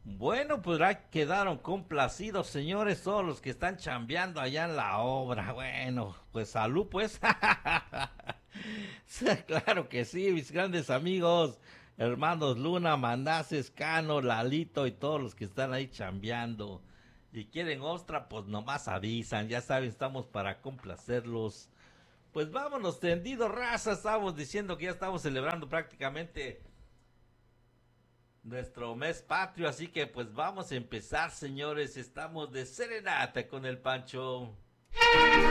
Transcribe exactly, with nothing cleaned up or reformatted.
Bueno, pues ya quedaron complacidos, señores, todos los que están chambeando allá en la obra. Bueno, pues salud, pues. Sí, claro que sí, mis grandes amigos, hermanos Luna, Manaces, Cano, Lalito y todos los que están ahí chambeando. Y quieren ostra, pues nomás avisan, ya saben, estamos para complacerlos. Pues vámonos, tendido raza, estamos diciendo que ya estamos celebrando prácticamente nuestro mes patrio, así que pues vamos a empezar, señores. Estamos de serenata con el Pancho.